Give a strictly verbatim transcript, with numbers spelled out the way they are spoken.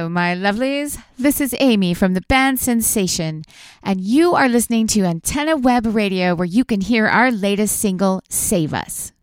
Hello, my lovelies. This is Amy from the band Sensation, and you are listening to Antenna Web Radio, where you can hear our latest single, Save Us.